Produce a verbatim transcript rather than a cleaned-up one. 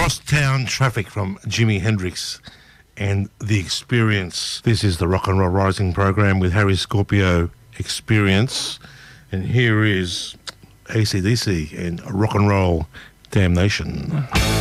Crosstown Traffic from Jimi Hendrix and The Experience. This is the Rock and Roll Rising program with Harry Scorpio Experience. And here is A C D C and Rock and Roll Damnation.